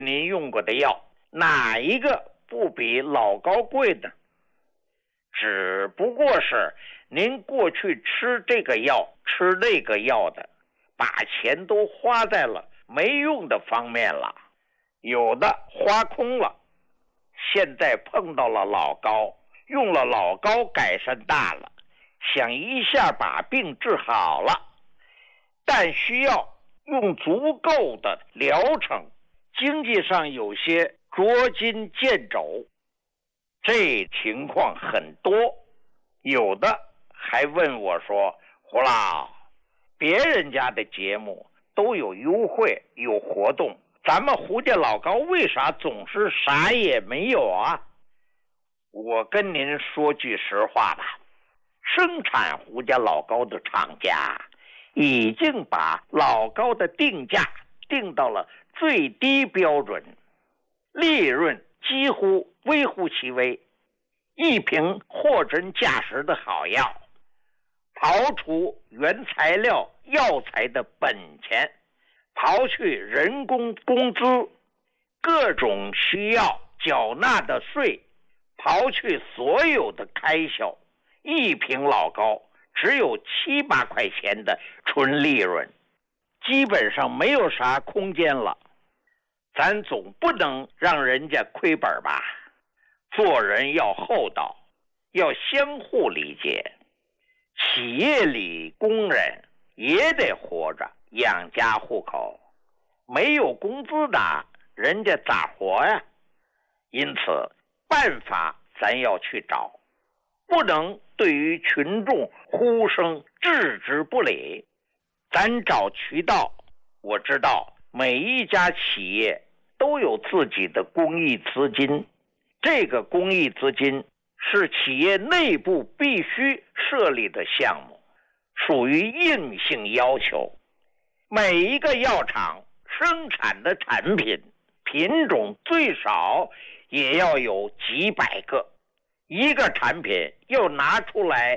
您用过的药，哪一个不比老高贵呢？只不过是您过去吃这个药吃那个药的，把钱都花在了没用的方面了，有的花空了。现在碰到了老高，用了老高改善大了，想一下把病治好了，但需要用足够的疗程，经济上有些捉襟见肘，这情况很多。有的还问我说，胡老，别人家的节目都有优惠有活动，咱们胡家老高为啥总是啥也没有啊？我跟您说句实话吧，生产胡家老高的厂家已经把老高的定价定到了最低标准，利润几乎微乎其微。一瓶货真价实的好药，刨除原材料药材的本钱，刨去人工工资，各种需要缴纳的税，刨去所有的开销，一瓶老高只有7、8块钱的纯利润，基本上没有啥空间了。咱总不能让人家亏本吧？做人要厚道，要相互理解。企业里工人也得活着，养家糊口，没有工资的人家咋活呀？因此办法咱要去找，不能对于群众呼声置之不理。咱找渠道，我知道每一家企业都有自己的公益资金，这个公益资金是企业内部必须设立的项目，属于硬性要求。每一个药厂生产的产品品种最少也要有几百个，一个产品要拿出来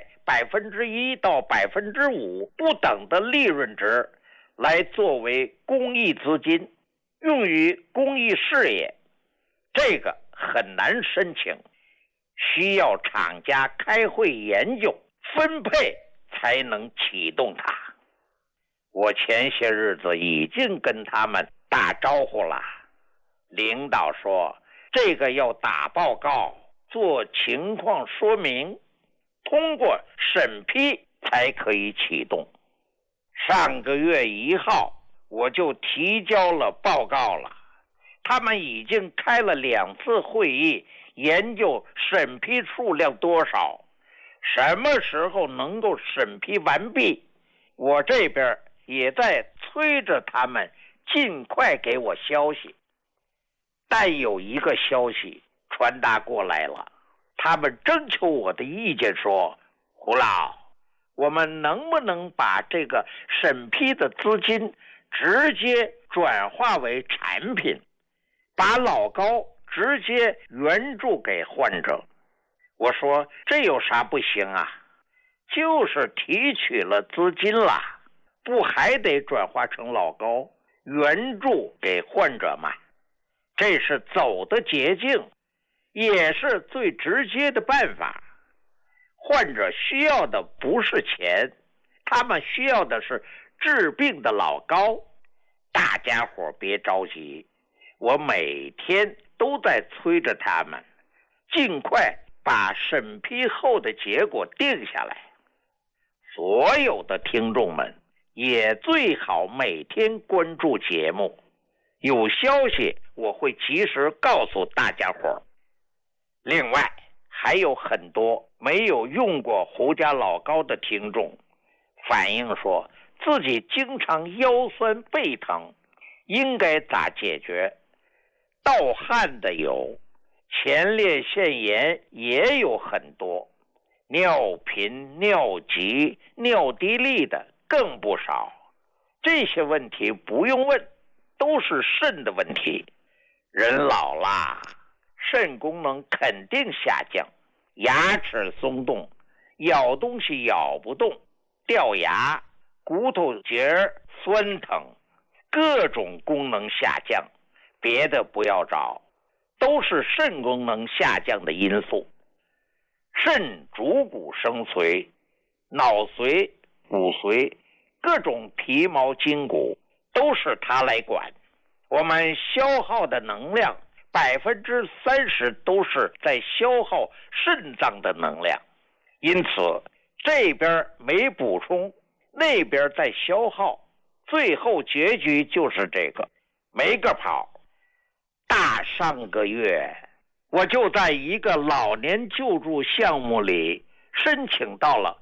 1%到5%不等的利润值来作为公益资金，用于公益事业，这个很难申请，需要厂家开会研究分配才能启动它。我前些日子已经跟他们打招呼了，领导说这个要打报告，做情况说明，通过审批才可以启动。上个月1号我就提交了报告了，他们已经开了2次会议，研究审批数量多少，什么时候能够审批完毕。我这边也在催着他们尽快给我消息。但有一个消息传达过来了，他们征求我的意见说，胡老，我们能不能把这个审批的资金直接转化为产品，把老高直接援助给患者？我说这有啥不行啊？就是提取了资金了，不还得转化成老高援助给患者吗？这是走的捷径，也是最直接的办法。患者需要的不是钱，他们需要的是治病的老高。大家伙别着急，我每天都在催着他们尽快把审批后的结果定下来。所有的听众们也最好每天关注节目，有消息我会及时告诉大家伙。另外还有很多没有用过胡家老高的听众反映说自己经常腰酸背疼，应该咋解决？盗汗的有，前列腺炎也有很多，尿频、尿急、尿滴痢的更不少。这些问题不用问，都是肾的问题。人老啦，肾功能肯定下降，牙齿松动，咬东西咬不动，掉牙，骨头节酸疼，各种功能下降， 别的不要找，都是肾功能下降的因素。肾主骨生髓，脑髓、骨髓，各种皮毛筋骨都是它来管。我们消耗的能量30%都是在消耗肾脏的能量，因此这边没补充，那边在消耗，最后结局就是这个，没个跑。上个月我就在一个老年救助项目里申请到了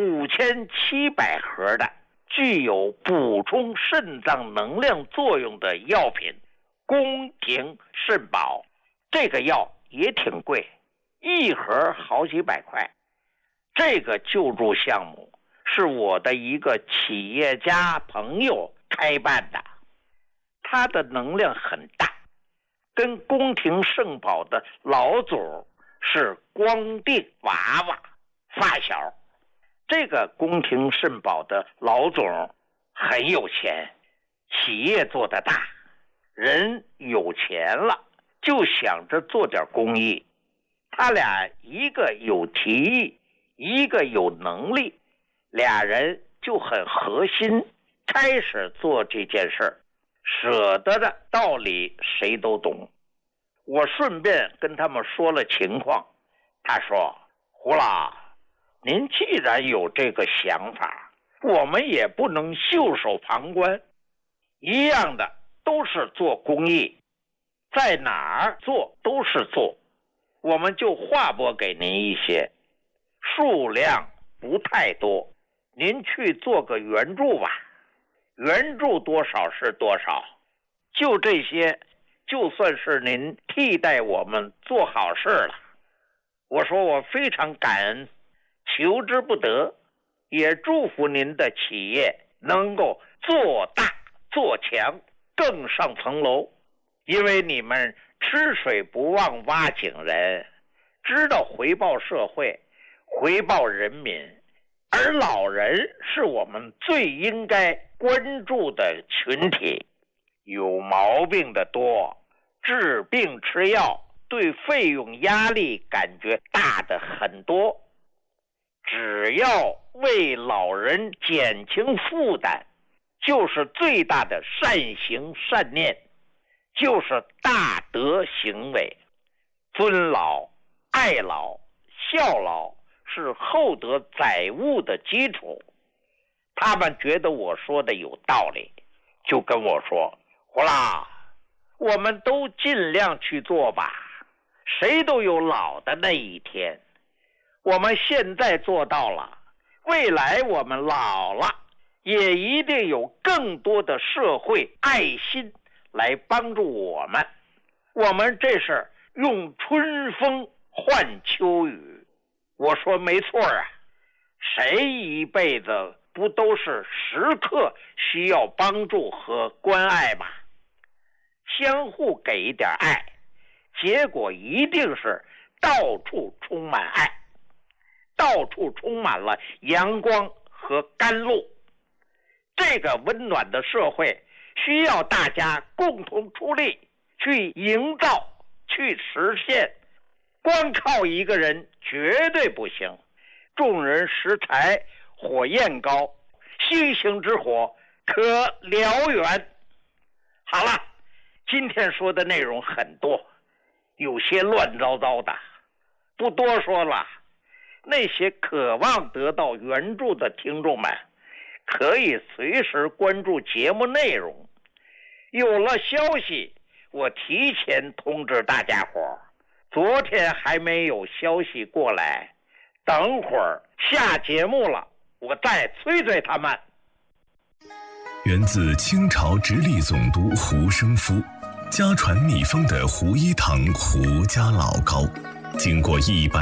5700盒的具有补充肾脏能量作用的药品宫廷肾宝。这个药也挺贵，一盒好几百块。这个救助项目是我的一个企业家朋友开办的，他的能量很大，跟宫廷肾宝的老总是光腚娃娃发小。这个宫廷肾宝的老总很有钱，企业做得大，人有钱了就想着做点公益。他俩一个有提议，一个有能力，俩人就很核心，开始做这件事儿。舍得的道理谁都懂。我顺便跟他们说了情况，他说：胡老，您既然有这个想法，我们也不能袖手旁观。一样的都是做公益，在哪儿做都是做，我们就划拨给您一些，数量不太多，您去做个援助吧，援助多少是多少，就这些，就算是您替代我们做好事了。我说我非常感恩，求之不得，也祝福您的企业能够做大做强，更上层楼。因为你们吃水不忘挖井人，知道回报社会，回报人民，而老人是我们最应该关注的群体。有毛病的多，治病吃药对费用压力感觉大的很多，只要为老人减轻负担，就是最大的善行善念，就是大德行为。尊老、爱老、孝老是厚德载物的基础。他们觉得我说的有道理，就跟我说：胡老，我们都尽量去做吧，谁都有老的那一天。我们现在做到了，未来我们老了，也一定有更多的社会爱心来帮助我们。我们这是用春风换秋雨。我说没错啊，谁一辈子不都是时刻需要帮助和关爱吗？相互给一点爱，结果一定是到处充满爱，到处充满了阳光和甘露。这个温暖的社会需要大家共同出力去营造，去实现。光靠一个人绝对不行，众人拾柴火焰高，星星之火可燎原。好了，今天说的内容很多，有些乱糟糟的，不多说了。那些渴望得到援助的听众们，可以随时关注节目内容。有了消息，我提前通知大家伙。昨天还没有消息过来，等会儿下节目了，我再催催他们。 源自清朝直隶总督胡生夫，家传秘方的胡一堂胡家老膏，经过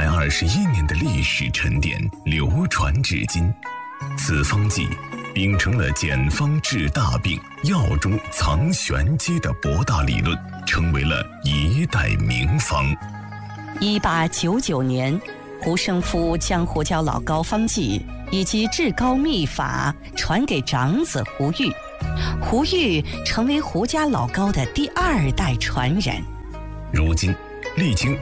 121年的历史沉淀，流传至今。此方剂秉承了简方治大病、药中藏玄机的博大理论，成为了一代名方。 1899年，胡生夫将胡椒老膏方剂以及治膏秘法传给长子胡玉， 胡玉成为胡家老高的第2代传人。 如今，历经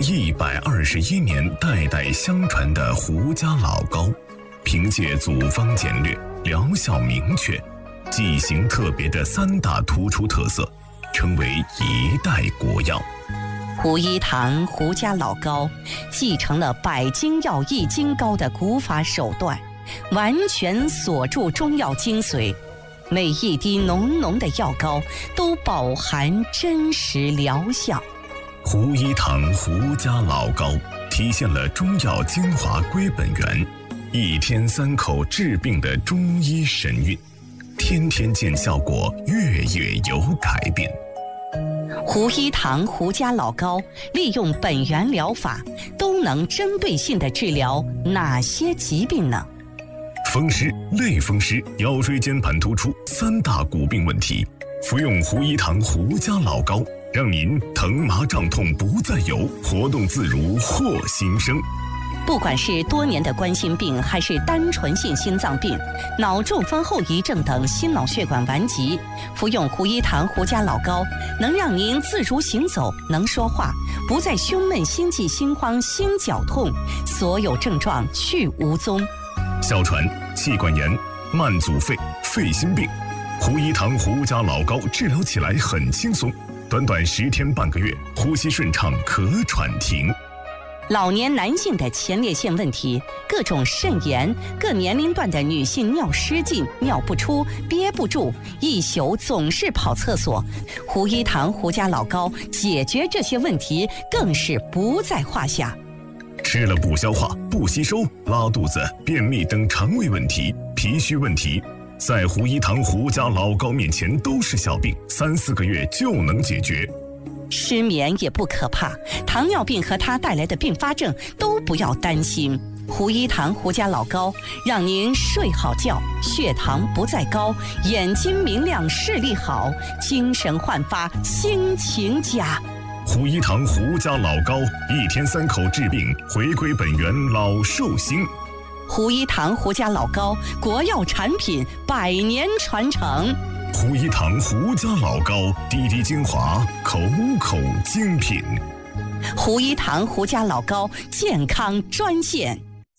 121年代代相传的胡家老高，凭借祖方简略、疗效明确、剂型特别的3大突出特色，成为一代国药。 胡一堂胡家老高继承了百金药一金膏的古法手段，完全锁住中药精髓，每一滴浓浓的药膏都饱含真实疗效。 胡一堂胡家老高体现了中药精华归本源，1天3口治病的中医神韵，天天见效果，月月有改变。 胡一堂胡家老高利用本源疗法，都能针对性地治疗哪些疾病呢？ 风湿、类风湿、腰椎间盘突出3大骨病问题，服用胡一堂胡家老高，让您疼麻胀痛不再有，活动自如获新生。 不管是多年的冠心病，还是单纯性心脏病、脑中风后遗症等心脑血管顽疾，服用胡一堂胡家老高，能让您自如行走，能说话，不再胸闷、心悸、心慌、心绞痛，所有症状去无踪。 哮喘、气管炎、慢阻肺、肺心病，胡一堂胡家老高治疗起来很轻松，短短10天半个月，呼吸顺畅，咳喘停。 老年男性的前列腺问题，各种肾炎，各年龄段的女性尿失禁、尿不出、憋不住，一宿总是跑厕所，胡一堂胡家老高解决这些问题更是不在话下。 吃了不消化、不吸收、拉肚子、便秘等肠胃问题、脾虚问题，在胡一堂胡家老高面前都是小病，3、4个月就能解决。 失眠也不可怕，糖尿病和它带来的并发症都不要担心。胡一堂胡家老高让您睡好觉，血糖不再高，眼睛明亮，视力好，精神焕发，心情佳。 胡一堂胡家老高1天3口治病，回归本源，老寿星。 胡一堂胡家老高国药产品100年传承。 胡一堂胡家老高滴滴精华，口口精品。 胡一堂胡家老高健康专线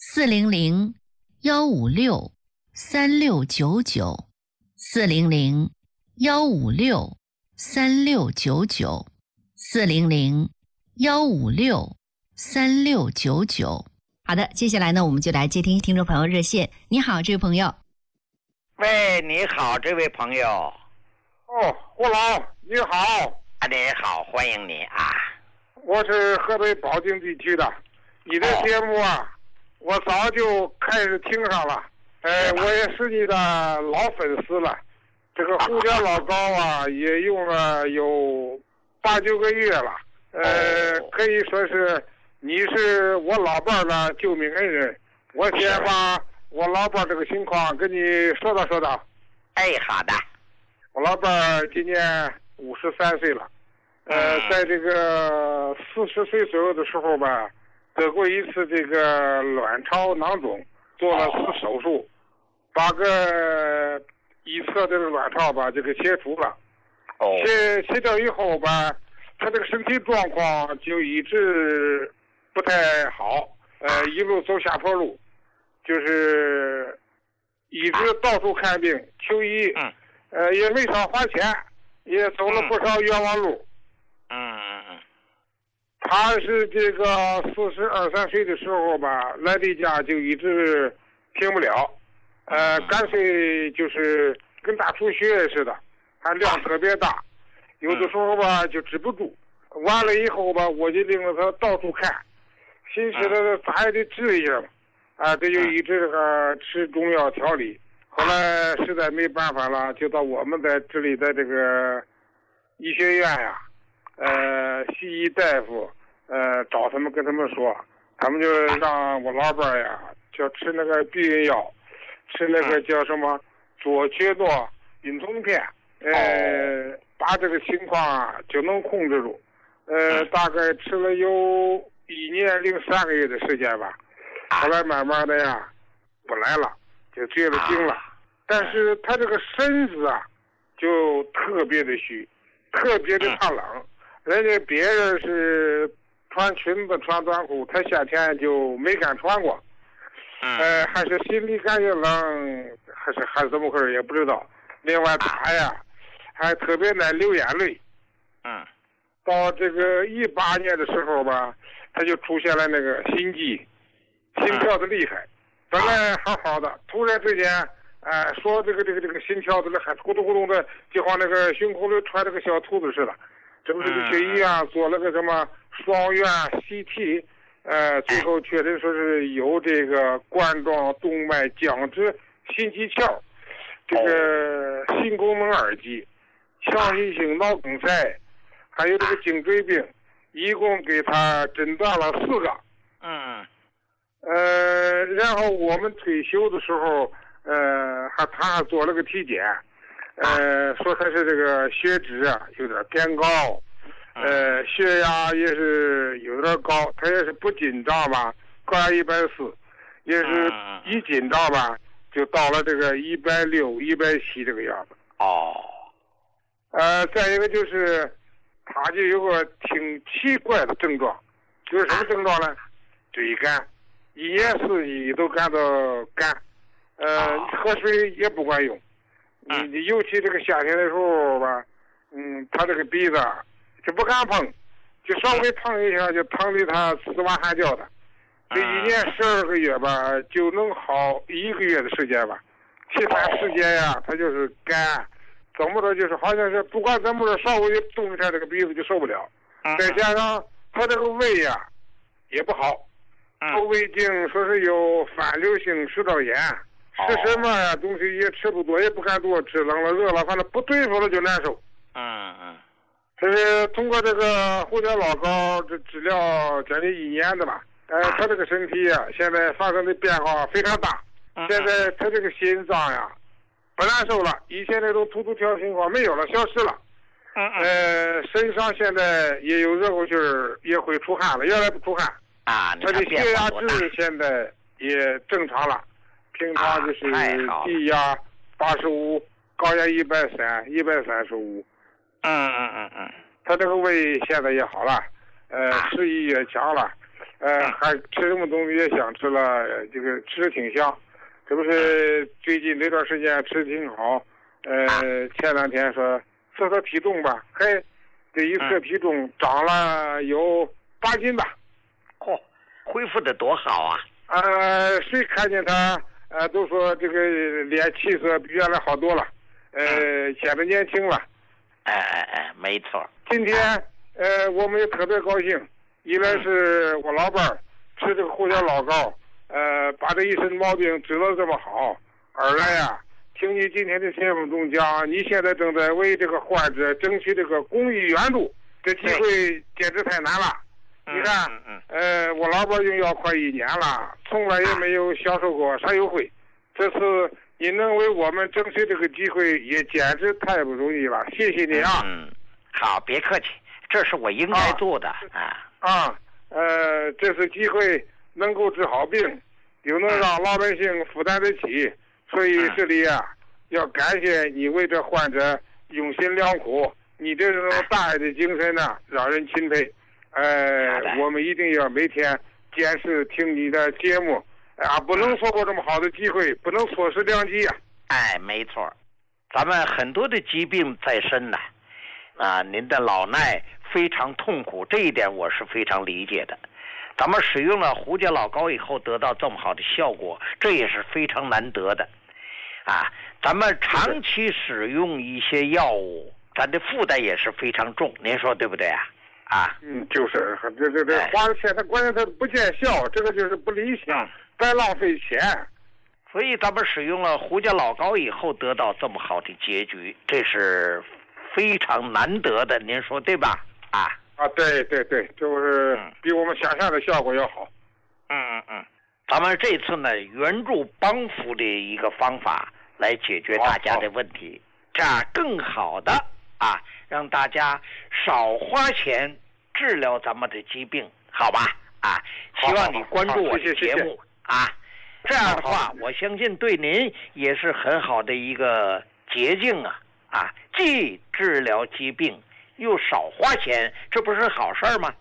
400-156-3699，400-156-3699。好的，接下来呢，我们就来接听听众朋友热线。你好，这位朋友。 喂，你好，这位朋友。 哦，胡老，你好。 啊，你好，欢迎你啊。 我是河北保定地区的，你的节目啊，我早就开始听上了。我也是你的老粉丝了。这个胡家老高啊，也用了有8、9个月了。可以说是你是我老伴儿的救命恩人。我先把我老伴儿这个情况跟你说道说道。 哎，好的。 我老伴儿今年53岁了，在这个40岁左右的时候吧，得过一次这个卵巢囊肿，做了次手术，把个一侧这个卵巢吧这个切除了。切掉以后吧，他这个身体状况就一直不太好，一路走下坡路，就是一直到处看病求医，也没少花钱，也走了不少冤枉路。他是这个42、43岁的时候吧，来例假就一直停不了，干脆就是跟大出血似的，还量特别大，有的时候吧就止不住。完了以后吧，我就领着他到处看，心思的咋也得治一下嘛，这就一直吃中药调理。后来实在没办法了，就到我们在这里的这个医学院呀，西医大夫，找他们跟他们说，他们就让我老伴儿呀，就吃那个避孕药，吃那个叫什么左曲诺孕酮片，把这个情况啊就能控制住。大概吃了有1年零3个月的时间吧，后来慢慢的呀不来了，就绝了经了。但是他这个身子啊就特别的虚，特别的怕冷。人家别人是穿裙子穿短裤，他夏天就没敢穿过。还是心里感觉冷，还是怎么回事也不知道。另外他呀，还特别爱流眼泪。到这个18年的时候吧，他就出现了那个心悸，心跳的厉害。本来好好的，突然之间，说这个心跳的还咕咚咕咚的，就像那个胸口里揣着个小兔子似的。这不是去医院做了个什么双院 CT， 最后确诊说是有这个冠状动脉僵直心肌鞘，这个心功能二级，强心性脑梗塞，还有这个颈椎病，一共给他诊断了4个。然后我们退休的时候，他还做了个体检，说他是这个血脂啊有点偏高，血压也是有点高，他也是不紧张吧，高压140，也是一紧张吧就到了这个160、170这个样子。再一个就是他就有个挺奇怪的症状，就是什么症状呢？嘴干，一年四季都感到干，喝水也不管用。你尤其这个夏天的时候吧，他这个鼻子就不敢碰，就稍微碰一下就疼得他死哇喊叫的。这一年12个月吧，就能好1个月的时间吧，其他时间呀，他就是干，怎么着就是好像是不管怎么着，稍微动一下这个鼻子就受不了。再加上他这个胃呀也不好，胃镜说是有反流性食道炎，吃什么呀东西也吃不多，也不敢多吃，冷了热了，反正不对付了就难受。这是通过这个胡椒老膏这治疗将近1年的吧。他这个身体啊，现在发生的变化非常大。现在他这个心脏呀不难受了，以前那种突突跳情况没有了，消失了。身上现在也有热乎劲儿，也会出汗了，原来不出汗。他的血压值现在也正常了，平常就是低压85，高压130、135。他这个胃现在也好了，食欲也强了，还吃什么东西也想吃了，这个吃挺香。这不是最近这段时间吃挺好，前2天说测体重吧，这一测体重长了有8斤吧。 恢复的多好啊！ 谁看见他都说这个脸气色比原来好多了，显得年轻了。 没错。 今天我们也特别高兴，一来是我老伴儿吃这个胡椒老膏，把这一身毛病治得这么好；二来呀，听你今天的节目中讲，你现在正在为这个患者争取这个公益援助，这机会简直太难了。你看，我老伴用药快1年了，从来也没有享受过啥优惠。这次你能为我们争取这个机会，也简直太不容易了，谢谢你啊！ 好，别客气，这是我应该做的这次机会能够治好病，又能让老百姓负担得起，所以这里啊，要感谢你为这患者用心良苦，你这种大爱的精神呢，让人钦佩。我们一定要每天坚持听你的节目不能错过这么好的机会，不能错失良机没错，咱们很多的疾病在身呢，您的老衲非常痛苦，这一点我是非常理解的。咱们使用了胡椒老膏以后得到这么好的效果，这也是非常难得的咱们长期使用一些药物，咱的负担也是非常重，您说对不对就是这花了钱，他关键他不见效，这个就是不理想，白浪费钱。 所以咱们使用了胡椒老膏以后得到这么好的结局，这是非常难得的，您说对吧？ 对，就是比我们想象的效果要好。 咱们这次呢，援助帮扶的一个方法来解决大家的问题，这样更好的让大家少花钱治疗咱们的疾病，好吧？希望你关注我的节目这样的话，我相信对您也是很好的一个捷径啊，既治疗疾病又少花钱，这不是好事吗？